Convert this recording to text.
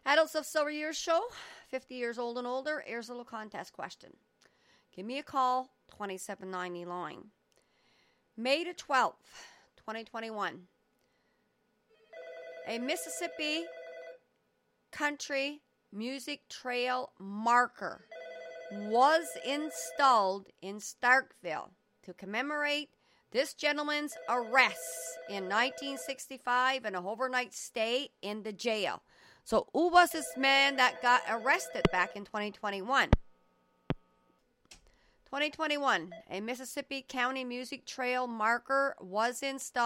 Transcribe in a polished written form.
Adults of Silver Years Show, 50 years old and older. Here's a little contest question. Give me a call, 2790 line. May the 12th, 2021. A Mississippi country music trail marker was installed in Starkville to commemorate this gentleman's arrest in 1965 and a overnight stay in the jail. So who was this man that got arrested back in 2021? 2021, a Mississippi County music trail marker was installed